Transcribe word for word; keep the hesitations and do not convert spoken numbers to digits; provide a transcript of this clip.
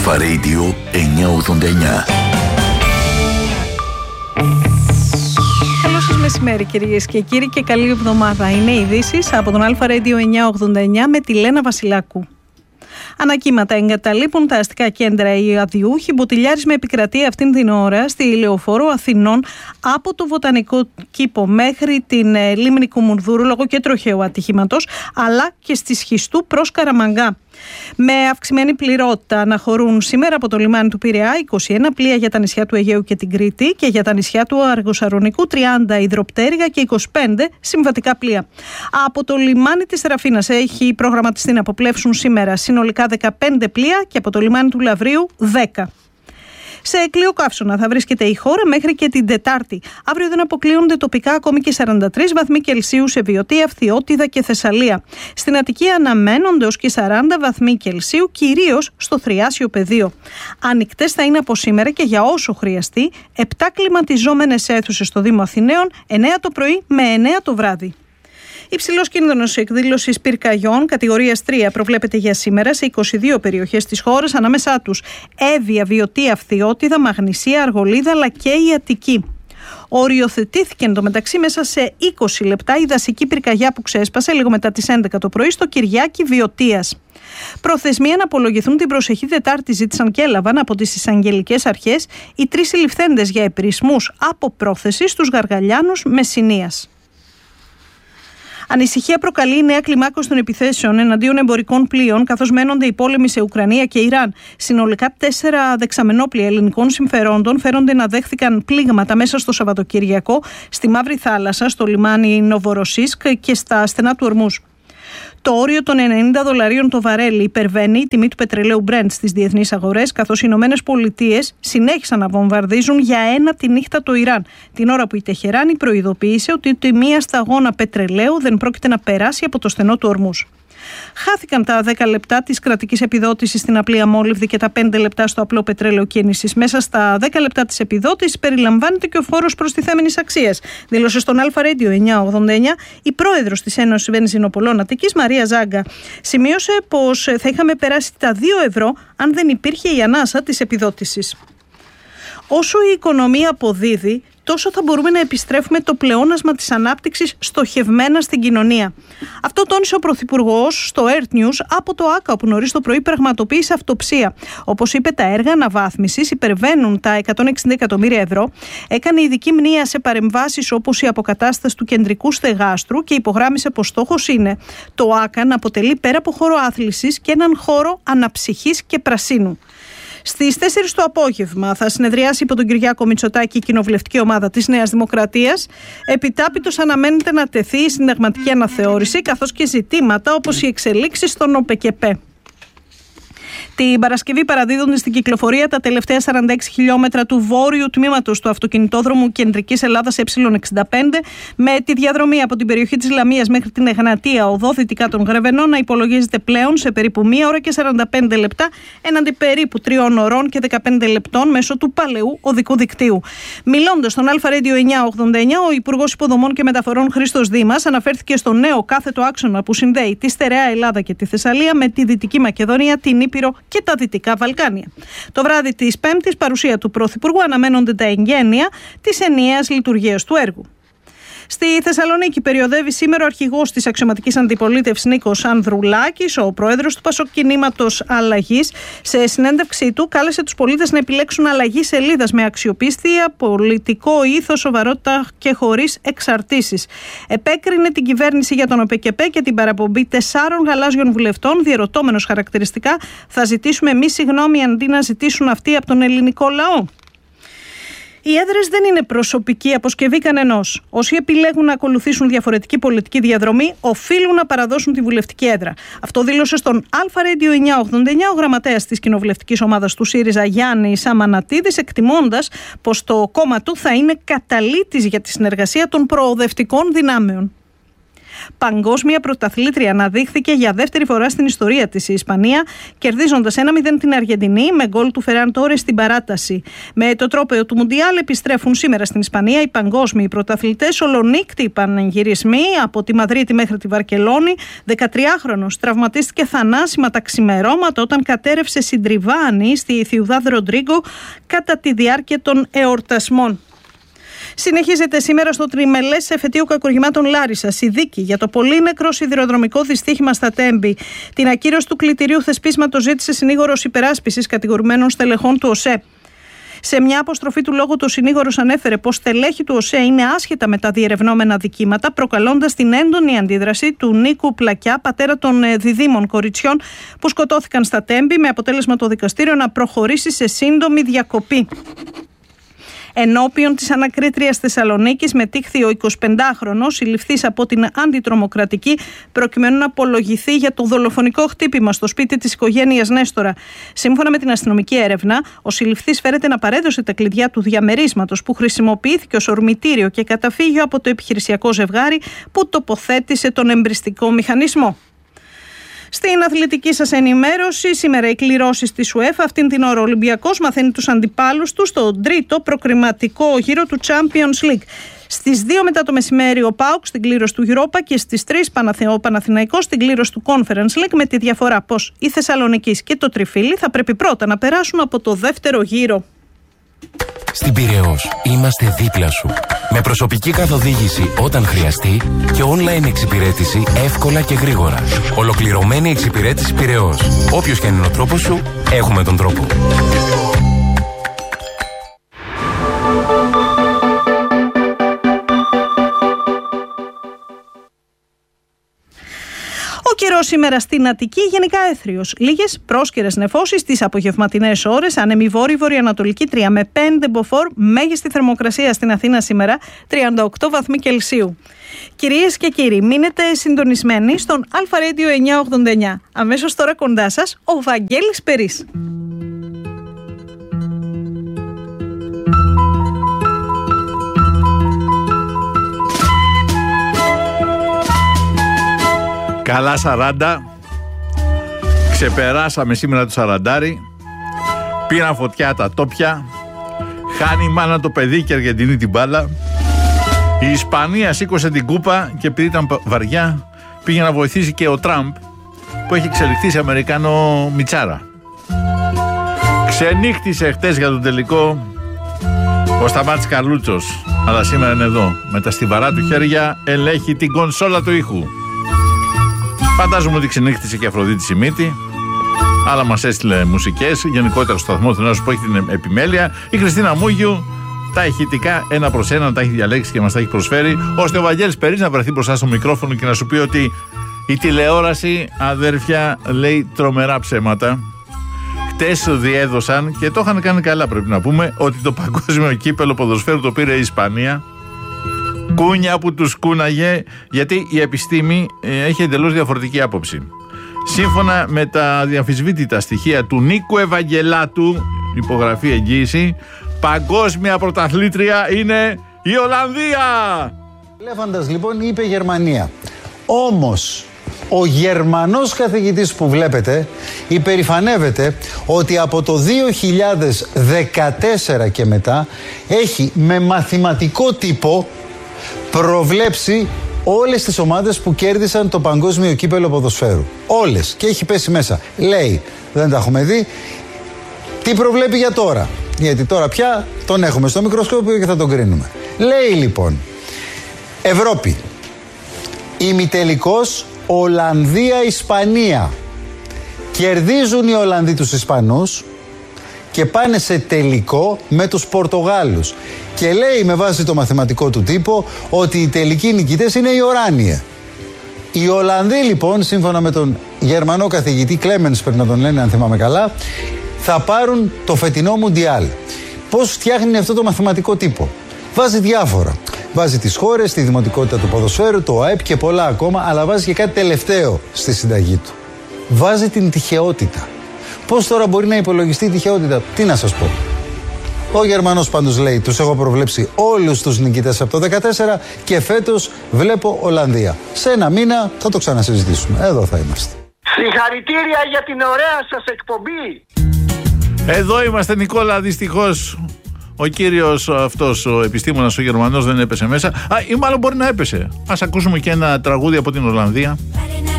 Αλφα Radio εννιακόσια ογδόντα εννιά. Καλό σας μεσημέρι κυρίες και κύριοι και καλή εβδομάδα. Είναι οι ειδήσεις από τον Αλφα Radio εννιακόσια ογδόντα εννιά με τη Λένα Βασιλάκου. Ανακύματα εγκαταλείπουν τα αστικά κέντρα οι αδειούχοι. Μποτιλιάρισμα επικρατεί αυτήν την ώρα στη Λεωφόρο Αθηνών από το Βοτανικό Κήπο μέχρι την ε, Λίμνη Κουμουνδούρου λόγω και τροχαίου ατυχήματος, αλλά και στη Σχιστού προς Καραμαγκά. Με αυξημένη πληρότητα αναχωρούν σήμερα από το λιμάνι του Πειραιά είκοσι ένα πλοία για τα νησιά του Αιγαίου και την Κρήτη και για τα νησιά του Αργοσαρονικού τριάντα υδροπτέρυγα και είκοσι πέντε συμβατικά πλοία. Από το λιμάνι της Σεραφίνας έχει προγραμματιστεί να αποπλεύσουν σήμερα συνολικά δεκαπέντε πλοία και από το λιμάνι του Λαυρίου δέκα. Σε κλείο καύσωνα θα βρίσκεται η χώρα μέχρι και την Τετάρτη. Αύριο δεν αποκλείονται τοπικά ακόμη και σαράντα τρεις βαθμοί Κελσίου σε Βιωτία, Φθιώτιδα και Θεσσαλία. Στην Αττική αναμένονται ως και σαράντα βαθμοί Κελσίου, κυρίως στο Θριάσιο πεδίο. Ανοιχτές θα είναι από σήμερα και για όσο χρειαστεί επτά κλιματιζόμενες αίθουσες στο Δήμο Αθηναίων, εννέα το πρωί με εννέα το βράδυ. Υψηλός κίνδυνος εκδήλωσης πυρκαγιών κατηγορίας τρία προβλέπεται για σήμερα σε είκοσι δύο περιοχές της χώρας, ανάμεσά τους Εύβοια, Βιωτία, Φθιώτιδα, Μαγνησία, Αργολίδα αλλά και η Αττική. Οριοθετήθηκε εντωμεταξύ μέσα σε είκοσι λεπτά η δασική πυρκαγιά που ξέσπασε λίγο μετά τις έντεκα το πρωί στο Κυριάκι Βιωτίας. Προθεσμία να απολογηθούν την προσεχή Τετάρτη ζήτησαν και έλαβαν από τις εισαγγελικές αρχές οι τρεις συλληφθέντες για επερισμούς από πρόθεση στους Γαργαλιάνους Μεσσηνίας. Ανησυχία προκαλεί η νέα κλιμάκωση των επιθέσεων εναντίον εμπορικών πλοίων, καθώς μένονται οι πόλεμοι σε Ουκρανία και Ιράν. Συνολικά τέσσερα δεξαμενόπλοια ελληνικών συμφερόντων φέρονται να δέχθηκαν πλήγματα μέσα στο Σαββατοκύριακο στη Μαύρη Θάλασσα, στο λιμάνι Νοβοροσίσκ και στα στενά του Ορμούς. Το όριο των ενενήντα δολαρίων το βαρέλι υπερβαίνει η τιμή του πετρελαίου Brent στις διεθνείς αγορές, καθώς οι Ηνωμένες Πολιτείες συνέχισαν να βομβαρδίζουν για ένα τη νύχτα το Ιράν, την ώρα που η Τεχεράνη προειδοποίησε ότι η τιμή σταγόνα πετρελαίου δεν πρόκειται να περάσει από το στενό του Ορμούς. Χάθηκαν τα δέκα λεπτά της κρατικής επιδότησης στην απλή αμόλυβδη και τα πέντε λεπτά στο απλό πετρέλαιο κίνησης. Μέσα στα δέκα λεπτά της επιδότησης περιλαμβάνεται και ο φόρος προστιθέμενης αξίας, δήλωσε στον Αλφα Radio εννιακόσια ογδόντα εννιά η πρόεδρος της Ένωσης Βενζινοπολών Αττικής, Μαρία Ζάγκα. Σημείωσε πως θα είχαμε περάσει τα δύο ευρώ αν δεν υπήρχε η ανάσα της επιδότησης. Όσο η οικονομία αποδίδει, τόσο θα μπορούμε να επιστρέφουμε το πλεόνασμα της ανάπτυξης στοχευμένα στην κοινωνία. Αυτό τόνισε ο Πρωθυπουργός στο Earth News από το ΆΚΑ, όπου νωρίς το πρωί πραγματοποίησε αυτοψία. Όπως είπε, τα έργα αναβάθμισης υπερβαίνουν τα εκατόν εξήντα εκατομμύρια ευρώ. Έκανε ειδική μνήα σε παρεμβάσεις όπως η αποκατάσταση του κεντρικού στεγάστρου και υπογράμμισε πως στόχος είναι το ΆΚΑ να αποτελεί πέρα από χώρο άθλησης και έναν χώρο αναψυχής και πρασίνου. Στις τέσσερις το απόγευμα θα συνεδριάσει υπό τον Κυριάκο Μητσοτάκη η κοινοβουλευτική ομάδα της Νέας Δημοκρατίας. Επιτάπητος αναμένεται να τεθεί η συνταγματική αναθεώρηση, καθώς και ζητήματα όπως οι εξελίξεις στον ΟΠΕΚΕΠΕ. Την Παρασκευή παραδίδονται στην κυκλοφορία τα τελευταία σαράντα έξι χιλιόμετρα του βόρειου τμήματος του αυτοκινητόδρομου Κεντρικής Ελλάδας Ε εξήντα πέντε, με τη διαδρομή από την περιοχή της Λαμίας μέχρι την Εγνατία οδό δυτικά των Γρεβενών να υπολογίζεται πλέον σε περίπου μία ώρα και σαράντα πέντε λεπτά έναντι περίπου τριών ωρών και δεκαπέντε λεπτών μέσω του παλαιού οδικού δικτύου. Μιλώντας στον Αλφα Radio εννιακόσια ογδόντα εννιά, ο Υπουργός Υποδομών και Μεταφορών Χρήστος Δήμας αναφέρθηκε στο νέο κάθετο άξονα που συνδέει τη στερεά Ελλάδα και τη Θεσσαλία με τη Δυτική Μακεδονία, την Ήπειρο και τα Δυτικά Βαλκάνια. Το βράδυ της Πέμπτης, παρουσία του Πρωθυπουργού, αναμένονται τα εγγένεια της ενιαίας λειτουργίας του έργου. Στη Θεσσαλονίκη περιοδεύει σήμερα ο αρχηγός της αξιωματικής αντιπολίτευσης Νίκος Ανδρουλάκης. Ο πρόεδρος του Πασόκ Κινήματος Αλλαγής, σε συνέντευξή του, κάλεσε τους πολίτες να επιλέξουν αλλαγή σελίδας με αξιοπίστια, πολιτικό ήθος, σοβαρότητα και χωρίς εξαρτήσεις. Επέκρινε την κυβέρνηση για τον ΟΠΕΚΕΠΕ και την παραπομπή τεσσάρων γαλάζιων βουλευτών, διερωτώμενος χαρακτηριστικά: θα ζητήσουμε εμείς συγγνώμη αντί να ζητήσουν αυτοί από τον ελληνικό λαό? Οι έδρες δεν είναι προσωπική αποσκευή κανενός. Όσοι επιλέγουν να ακολουθήσουν διαφορετική πολιτική διαδρομή, οφείλουν να παραδώσουν τη βουλευτική έδρα. Αυτό δήλωσε στον Αλφα Radio εννιακόσια ογδόντα εννιά ο γραμματέας της κοινοβουλευτικής ομάδας του ΣΥΡΙΖΑ, Γιάννης Αμανατίδης, εκτιμώντας πως το κόμμα του θα είναι καταλύτης για τη συνεργασία των προοδευτικών δυνάμεων. Παγκόσμια πρωταθλήτρια αναδείχθηκε για δεύτερη φορά στην ιστορία της η Ισπανία, κερδίζοντας ένα μηδέν την Αργεντινή με γκολ του Φεράν Τόρες στην παράταση. Με το τρόπαιο του Μουντιάλ επιστρέφουν σήμερα στην Ισπανία οι παγκόσμιοι πρωταθλητές. Ολονύκτη πανηγυρισμοί από τη Μαδρίτη μέχρι τη Βαρκελόνη. δεκατριάχρονος τραυματίστηκε θανάσιμα τα ξημερώματα όταν κατέρευσε συντριβάνι στη Ciudad Rodrigo κατά τη διάρκεια των εορτασμών. Συνεχίζεται σήμερα στο τριμελές εφετείο κακουργημάτων Λάρισσας η δίκη για το πολύ νεκρό σιδηροδρομικό δυστύχημα στα Τέμπη. Την ακύρωση του κλητηρίου θεσπίσματος ζήτησε συνήγορος υπεράσπισης κατηγορουμένων στελεχών του ΟΣΕ. Σε μια αποστροφή του λόγου, το συνήγορος ανέφερε πως στελέχη του ΟΣΕ είναι άσχετα με τα διερευνόμενα δικήματα, προκαλώντας την έντονη αντίδραση του Νίκου Πλακιά, πατέρα των διδήμων κοριτσιών που σκοτώθηκαν στα Τέμπη, με αποτέλεσμα το δικαστήριο να προχωρήσει σε σύντομη διακοπή. Ενώπιον της ανακρίτριας Θεσσαλονίκης μετήχθη ο εικοσιπεντάχρονος, συλληφθής από την αντιτρομοκρατική, προκειμένου να απολογηθεί για το δολοφονικό χτύπημα στο σπίτι της οικογένειας Νέστορα. Σύμφωνα με την αστυνομική έρευνα, ο συλληφθής φέρεται να παρέδωσε τα κλειδιά του διαμερίσματος που χρησιμοποιήθηκε ως ορμητήριο και καταφύγιο από το επιχειρησιακό ζευγάρι που τοποθέτησε τον εμπριστικό μηχανισμό. Στην αθλητική σας ενημέρωση, σήμερα οι κληρώσεις της UEFA. Αυτήν την ώρα ο Ολυμπιακός μαθαίνει τους αντιπάλους του στον τρίτο προκριματικό γύρο του Champions League. Στις δύο μετά το μεσημέρι ο ΠΑΟΚ στην κλήρωση του Europa και στις τρεις ο Παναθηναϊκός στην κλήρωση του Conference League, με τη διαφορά πως η Θεσσαλονίκης και το Τριφύλι θα πρέπει πρώτα να περάσουν από το δεύτερο γύρο. Στην Πειραιώς είμαστε δίπλα σου. Με προσωπική καθοδήγηση όταν χρειαστεί και online εξυπηρέτηση εύκολα και γρήγορα. Ολοκληρωμένη εξυπηρέτηση Πειραιώς. Όποιος και είναι ο τρόπος σου, έχουμε τον τρόπο. Ο καιρός σήμερα στην Αττική γενικά έθριος. Λίγες πρόσκαιρες νεφώσεις τις απογευματινές ώρες. Άνεμη βόρειο-βορειοανατολική τρία με πέντε μποφόρ. Μέγιστη θερμοκρασία στην Αθήνα σήμερα τριάντα οκτώ βαθμοί Κελσίου. Κυρίες και κύριοι, μείνετε συντονισμένοι στον Αλφα Radio εννιακόσια ογδόντα εννιά. Αμέσως τώρα κοντά σας ο Βαγγέλης Περής. Καλά σαράντα, ξεπεράσαμε σήμερα το σαραντάρι, πήραν φωτιά τα τόπια, χάνει η μάνα το παιδί και η Αργεντινή την μπάλα. Η Ισπανία σήκωσε την κούπα και επειδή ήταν βαριά πήγε να βοηθήσει και ο Τραμπ που έχει εξελιχθεί σε Αμερικάνο μιτσάρα. Ξενύχτησε χτες για τον τελικό ο Σταμάτης Καρλούτσος, αλλά σήμερα είναι εδώ. Με τα στιβαρά του χέρια ελέγχει την κονσόλα του ήχου. Φαντάζομαι ότι ξενύχτησε και η Αφροδίτη Σιμίτη, αλλά μας έστειλε μουσικές. Γενικότερα στο σταθμό του Νέου που έχει την επιμέλεια. Η Χριστίνα Μούγιου τα ηχητικά ένα προς ένα τα έχει διαλέξει και μας τα έχει προσφέρει, ώστε ο Βαγγέλης Περής να βρεθεί μπροστά στο μικρόφωνο και να σου πει ότι η τηλεόραση, αδέρφια, λέει τρομερά ψέματα. Χτες διέδωσαν και το είχαν κάνει καλά, πρέπει να πούμε, ότι το παγκόσμιο κύπελο ποδοσφαίρου το πήρε η Ισπανία. Κούνια που τους κούναγε, γιατί η επιστήμη ε, έχει εντελώς διαφορετική άποψη. Σύμφωνα με τα διαφυσβήτητα στοιχεία του Νίκου Ευαγγελάτου, υπογραφή εγγύηση, παγκόσμια πρωταθλήτρια είναι η Ολλανδία. Ελέφαντας λοιπόν είπε Γερμανία. Όμως ο Γερμανός καθηγητής που βλέπετε υπερηφανεύεται ότι από το δύο χιλιάδες δεκατέσσερα και μετά έχει με μαθηματικό τύπο προβλέψει όλες τις ομάδες που κέρδισαν το παγκόσμιο κύπελο ποδοσφαίρου. Όλες. Και έχει πέσει μέσα. Λέει, δεν τα έχουμε δει, τι προβλέπει για τώρα. Γιατί τώρα πια τον έχουμε στο μικροσκόπιο και θα τον κρίνουμε. Λέει λοιπόν, Ευρώπη, ημιτελικός Ολλανδία-Ισπανία. Κερδίζουν οι Ολλανδοί τους Ισπανούς και πάνε σε τελικό με τους Πορτογάλους. Και λέει με βάση το μαθηματικό του τύπο ότι οι τελικοί νικητές είναι οι Οράνιε. Οι Ολλανδοί λοιπόν, σύμφωνα με τον Γερμανό καθηγητή Κλέμενς, πρέπει να τον λένε αν θυμάμαι καλά, θα πάρουν το φετινό Μουντιάλ. Πώς φτιάχνει αυτό το μαθηματικό τύπο? Βάζει διάφορα. Βάζει τις χώρες, τη δημοτικότητα του ποδοσφαίρου, το ΑΕΠ και πολλά ακόμα, αλλά βάζει και κάτι τελευταίο στη συνταγή του. Βάζει την τυχεότητα. Πώς τώρα μπορεί να υπολογιστεί η τυχεότητα? Τι να σας πω. Ο Γερμανός πάντως λέει, τους έχω προβλέψει όλους τους νικητές από το δεκατέσσερα και φέτος Βλέπω Ολλανδία. Σε ένα μήνα θα το ξανασυζητήσουμε. Εδώ θα είμαστε. Συγχαρητήρια για την ωραία σας εκπομπή. Εδώ είμαστε, Νικόλα, δυστυχώς. Ο κύριος αυτός, ο επιστήμονας, ο Γερμανός, δεν έπεσε μέσα. Α, ή μάλλον μπορεί να έπεσε. Ας ακούσουμε και ένα τραγούδι από την Ολλανδία.